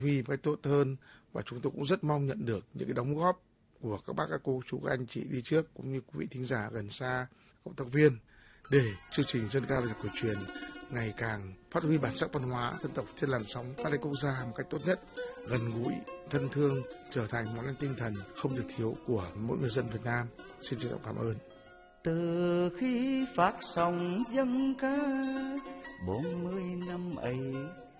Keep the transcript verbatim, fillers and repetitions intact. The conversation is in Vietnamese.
huy một cách tốt hơn, và chúng tôi cũng rất mong nhận được những cái đóng góp của các bác, các cô, chú, các anh chị đi trước, cũng như quý vị thính giả gần xa, cộng tác viên, để chương trình Dân ca và nhạc cổ truyền ngày càng phát huy bản sắc văn hóa dân tộc trên làn sóng phát thanh quốc gia một cách tốt nhất, gần gũi, thân thương, trở thành món ăn tinh thần không thể thiếu của mỗi người dân Việt Nam. Xin trân trọng cảm ơn. Từ khi phát sóng dân ca bốn mươi năm ấy,